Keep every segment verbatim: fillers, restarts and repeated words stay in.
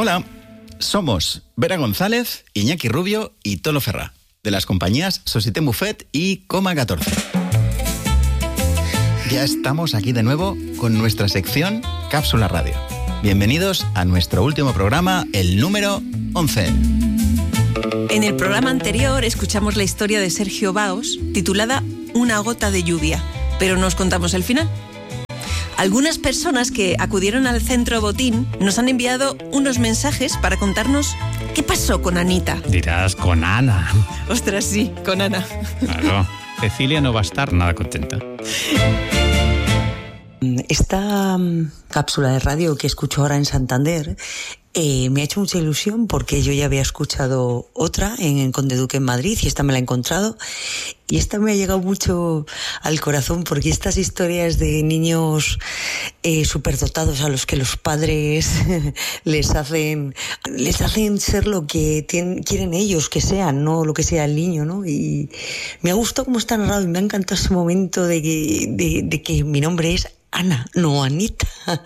Hola, somos Vera González, Iñaki Rubio y Tolo Ferrá, de las compañías Société Buffet y Coma catorce. Ya estamos aquí de nuevo con nuestra sección Cápsula Radio. Bienvenidos a nuestro último programa, el número once. En el programa anterior escuchamos la historia de Sergio Baos, titulada Una gota de lluvia, pero no os contamos el final. Algunas personas que acudieron al centro Botín nos han enviado unos mensajes para contarnos qué pasó con Anita. Dirás, con Ana. Ostras, sí, con Ana. Claro, Cecilia no va a estar nada contenta. Esta um, cápsula de radio que escucho ahora en Santander eh, me ha hecho mucha ilusión porque yo ya había escuchado otra en, en Conde Duque en Madrid y esta me la he encontrado y esta me ha llegado mucho al corazón porque estas historias de niños eh, superdotados a los que los padres les hacen les hacen ser lo que tienen, quieren ellos que sean, no lo que sea el niño, ¿no? Y me ha gustado cómo está narrado y me ha encantado ese momento de que, de, de que mi nombre es Ana, no Anita.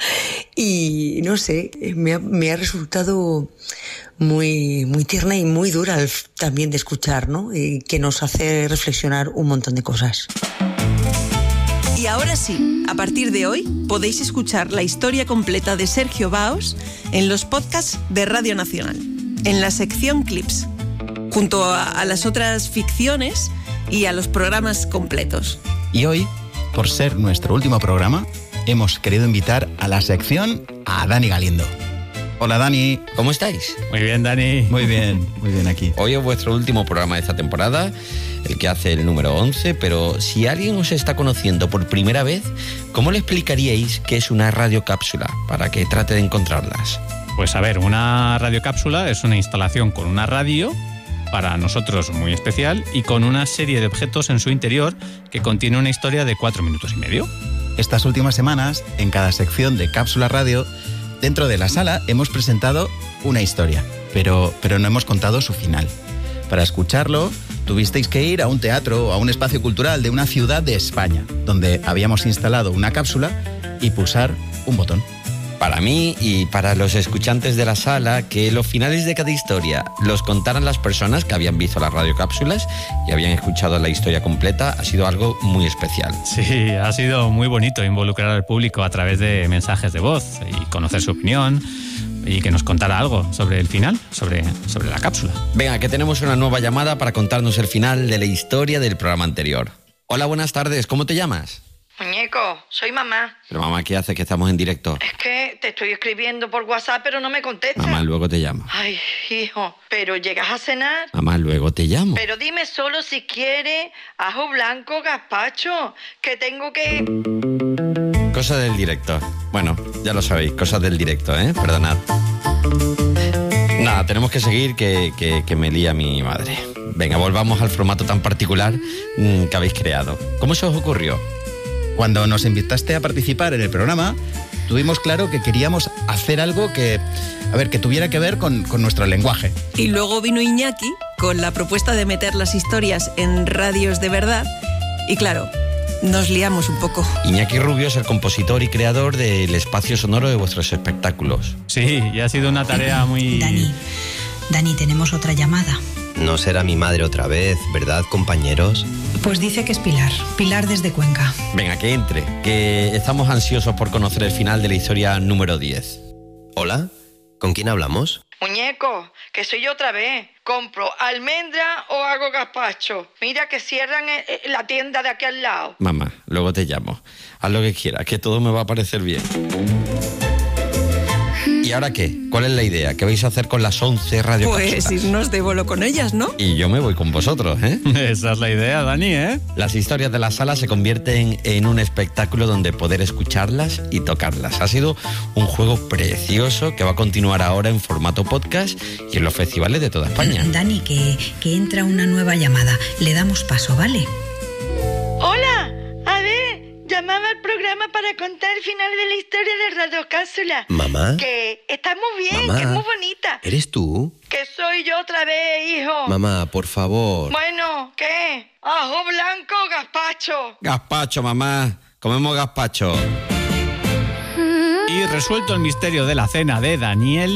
Y no sé, me ha, me ha resultado muy, muy tierna y muy dura también de escuchar, ¿no? Y que nos hace reflexionar un montón de cosas. Y ahora sí, a partir de hoy podéis escuchar la historia completa de Sergio Baos en los podcasts de Radio Nacional, en la sección Clips, junto a, a las otras ficciones y a los programas completos. Y hoy, por ser nuestro último programa, hemos querido invitar a la sección a Dani Galindo. Hola, Dani. ¿Cómo estáis? Muy bien, Dani. Muy bien, muy bien aquí. Hoy es vuestro último programa de esta temporada, el que hace el número once, pero si alguien os está conociendo por primera vez, ¿cómo le explicaríais qué es una radiocápsula para que trate de encontrarlas? Pues a ver, una radiocápsula es una instalación con una radio, para nosotros muy especial, y con una serie de objetos en su interior que contiene una historia de cuatro minutos y medio. Estas últimas semanas, en cada sección de Cápsula Radio, dentro de la sala hemos presentado una historia, pero, pero no hemos contado su final. Para escucharlo, tuvisteis que ir a un teatro o a un espacio cultural de una ciudad de España, donde habíamos instalado una cápsula y pulsar un botón. Para mí y para los escuchantes de la sala, que los finales de cada historia los contaran las personas que habían visto las radiocápsulas y habían escuchado la historia completa, ha sido algo muy especial. Sí, ha sido muy bonito involucrar al público a través de mensajes de voz y conocer su opinión y que nos contara algo sobre el final, sobre, sobre la cápsula. Venga, que tenemos una nueva llamada para contarnos el final de la historia del programa anterior. Hola, buenas tardes, ¿cómo te llamas? Muñeco, soy mamá. Pero mamá, ¿qué hace? Que estamos en directo. Es que te estoy escribiendo por WhatsApp, pero no me contestas. Mamá, luego te llamo. Ay, hijo, ¿pero llegas a cenar? Mamá, luego te llamo. Pero dime solo si quieres ajo blanco, gazpacho, que tengo que... Cosas del directo. Bueno, ya lo sabéis, cosas del directo, ¿eh? Perdonad. Nada, tenemos que seguir, que, que, que me lía mi madre. Venga, volvamos al formato tan particular mmm, que habéis creado. ¿Cómo se os ocurrió? Cuando nos invitaste a participar en el programa, tuvimos claro que queríamos hacer algo que, a ver, que tuviera que ver con, con nuestro lenguaje. Y luego vino Iñaki con la propuesta de meter las historias en radios de verdad y claro, nos liamos un poco. Iñaki Rubio es el compositor y creador del espacio sonoro de vuestros espectáculos. Sí, y ha sido una tarea muy... Dani, Dani, tenemos otra llamada. No será mi madre otra vez, ¿verdad, compañeros? Pues dice que es Pilar, Pilar desde Cuenca. Venga, que entre, que estamos ansiosos por conocer el final de la historia número diez. ¿Hola? ¿Con quién hablamos? Muñeco, que soy yo otra vez. ¿Compro almendra o hago gazpacho? Mira que cierran la tienda de aquí al lado. Mamá, luego te llamo. Haz lo que quieras, que todo me va a parecer bien. ¿Y ahora qué? ¿Cuál es la idea? ¿Qué vais a hacer con las once radiocápsulas? Pues irnos de bolo con ellas, ¿no? Y yo me voy con vosotros, ¿eh? Esa es la idea, Dani, ¿eh? Las historias de la sala se convierten en un espectáculo donde poder escucharlas y tocarlas. Ha sido un juego precioso que va a continuar ahora en formato podcast y en los festivales de toda España. Dani, que, que entra una nueva llamada. Le damos paso, ¿vale? Hola, a ver... Llamaba al programa para contar el final de la historia de radiocápsula. ¿Mamá? Que está muy bien, ¿Mamá? Que es muy bonita. ¿Eres tú? Que soy yo otra vez, hijo. Mamá, por favor. Bueno, ¿qué? ¿Ajo blanco o gazpacho? Gazpacho, mamá. Comemos gazpacho. Y resuelto el misterio de la cena de Daniel,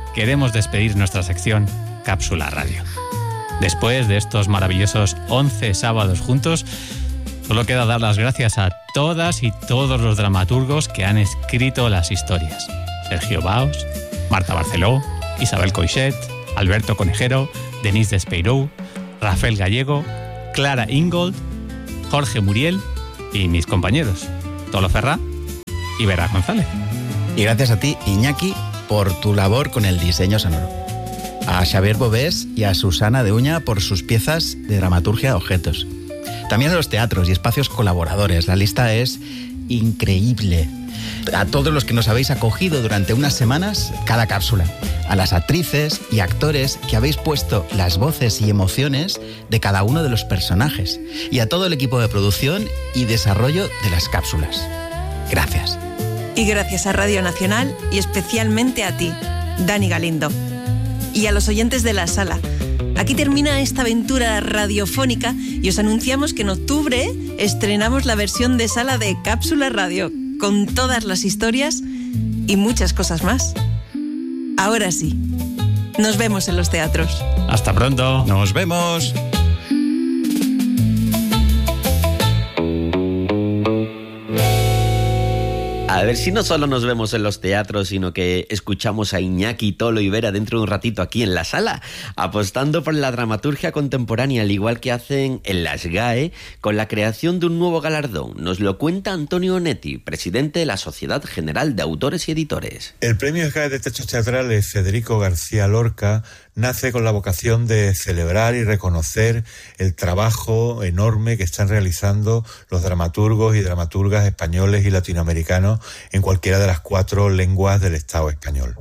queremos despedir nuestra sección Cápsula Radio. Después de estos maravillosos once sábados juntos, solo queda dar las gracias a todas y todos los dramaturgos que han escrito las historias. Sergio Baos, Marta Barceló, Isabel Coixet, Alberto Conejero, Denise Despeirou, Rafael Gallego, Clara Ingold, Jorge Muriel y mis compañeros, Tolo Ferrá y Vera González. Y gracias a ti, Iñaki, por tu labor con el diseño sonoro. A Xavier Bobés y a Susana de Uña por sus piezas de dramaturgia objetos. También a los teatros y espacios colaboradores. La lista es increíble. A todos los que nos habéis acogido durante unas semanas cada cápsula. A las actrices y actores que habéis puesto las voces y emociones de cada uno de los personajes. Y a todo el equipo de producción y desarrollo de las cápsulas. Gracias. Y gracias a Radio Nacional y especialmente a ti, Dani Galindo. Y a los oyentes de La Sala. Aquí termina esta aventura radiofónica y os anunciamos que en octubre estrenamos la versión de sala de Cápsula Radio, con todas las historias y muchas cosas más. Ahora sí, nos vemos en los teatros. Hasta pronto. Nos vemos. A ver si no solo nos vemos en los teatros, sino que escuchamos a Iñaki, Tolo y Vera dentro de un ratito aquí en La Sala, apostando por la dramaturgia contemporánea, al igual que hacen en las G A E, con la creación de un nuevo galardón. Nos lo cuenta Antonio Onetti, presidente de la Sociedad General de Autores y Editores. El premio S G A E de Textos Teatrales Federico García Lorca nace con la vocación de celebrar y reconocer el trabajo enorme que están realizando los dramaturgos y dramaturgas españoles y latinoamericanos en cualquiera de las cuatro lenguas del Estado español.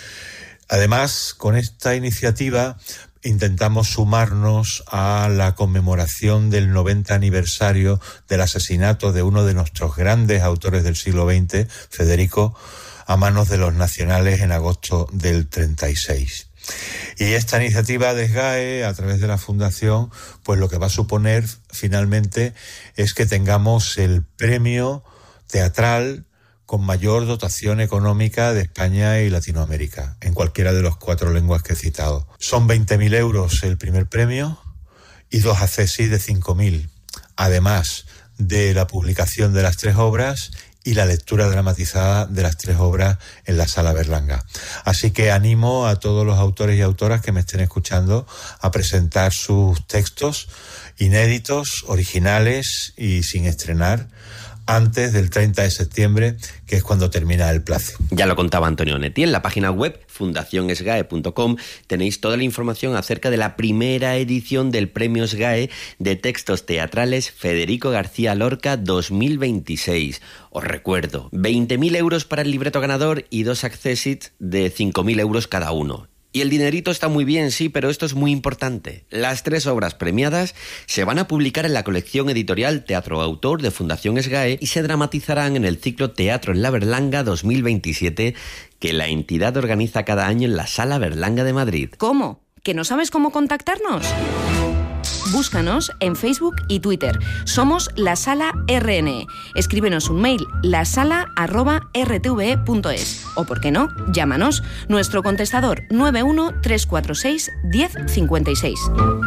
Además, con esta iniciativa intentamos sumarnos a la conmemoración del noventa aniversario del asesinato de uno de nuestros grandes autores del siglo veinte, Federico, a manos de los nacionales en agosto del treinta y seis. Y esta iniciativa de S G A E, a través de la Fundación, pues lo que va a suponer finalmente es que tengamos el premio teatral con mayor dotación económica de España y Latinoamérica, en cualquiera de las cuatro lenguas que he citado. Son veinte mil euros el primer premio y dos accesis de cinco mil, además de la publicación de las tres obras y la lectura dramatizada de las tres obras en la Sala Berlanga. Así que animo a todos los autores y autoras que me estén escuchando a presentar sus textos inéditos, originales y sin estrenar, antes del treinta de septiembre, que es cuando termina el plazo. Ya lo contaba Antonio Onetti. En la página web fundación s g a e punto com tenéis toda la información acerca de la primera edición del Premio S G A E de Textos Teatrales Federico García Lorca dos mil veintiséis. Os recuerdo, veinte mil euros para el libreto ganador y dos accesits de cinco mil euros cada uno. Y el dinerito está muy bien, sí, pero esto es muy importante. Las tres obras premiadas se van a publicar en la colección editorial Teatro Autor de Fundación S G A E y se dramatizarán en el ciclo Teatro en la Berlanga dos mil veintisiete que la entidad organiza cada año en la Sala Berlanga de Madrid. ¿Cómo? ¿Que no sabes cómo contactarnos? Búscanos en Facebook y Twitter. Somos La Sala R N E. Escríbenos un mail, lasala arroba r t v e punto es. O, ¿por qué no? Llámanos. Nuestro contestador nueve uno tres cuatro seis uno cero cinco seis.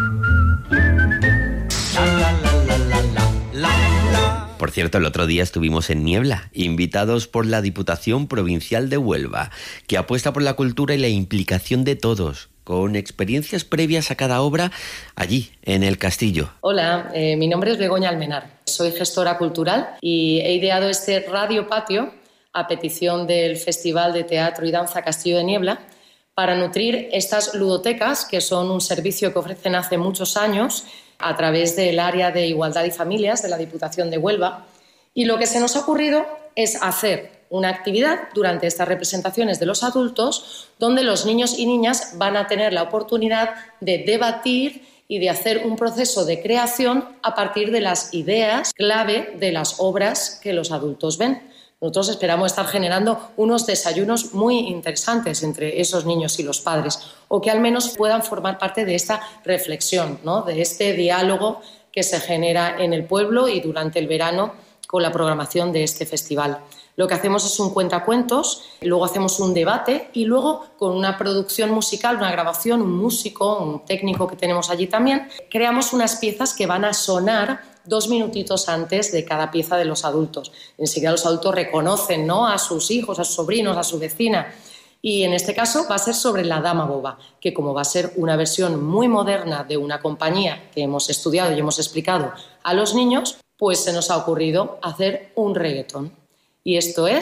Por cierto, el otro día estuvimos en Niebla, invitados por la Diputación Provincial de Huelva, que apuesta por la cultura y la implicación de todos, con experiencias previas a cada obra allí, en el castillo. Hola, eh, mi nombre es Begoña Almenar. Soy gestora cultural y he ideado este Radio Patio a petición del Festival de Teatro y Danza Castillo de Niebla para nutrir estas ludotecas, que son un servicio que ofrecen hace muchos años a través del área de Igualdad y Familias de la Diputación de Huelva. Y lo que se nos ha ocurrido es hacer una actividad durante estas representaciones de los adultos donde los niños y niñas van a tener la oportunidad de debatir y de hacer un proceso de creación a partir de las ideas clave de las obras que los adultos ven. Nosotros esperamos estar generando unos desayunos muy interesantes entre esos niños y los padres, o que al menos puedan formar parte de esta reflexión, ¿no?, de este diálogo que se genera en el pueblo y durante el verano con la programación de este festival. Lo que hacemos es un cuentacuentos, luego hacemos un debate y luego con una producción musical, una grabación, un músico, un técnico que tenemos allí también, creamos unas piezas que van a sonar dos minutitos antes de cada pieza de los adultos. Enseguida los adultos reconocen, ¿no?, a sus hijos, a sus sobrinos, a su vecina. Y en este caso va a ser sobre La Dama Boba, que como va a ser una versión muy moderna de una compañía que hemos estudiado y hemos explicado a los niños, pues se nos ha ocurrido hacer un reggaetón. Y esto es